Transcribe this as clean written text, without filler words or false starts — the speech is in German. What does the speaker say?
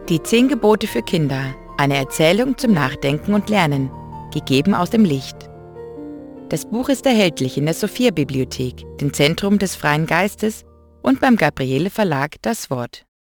Die 10 Gebote für Kinder. Eine Erzählung zum Nachdenken und Lernen. Gegeben aus dem Licht. Das Buch ist erhältlich in der Sophia Bibliothek, dem Zentrum des Freien Geistes und beim Gabriele Verlag Das Wort.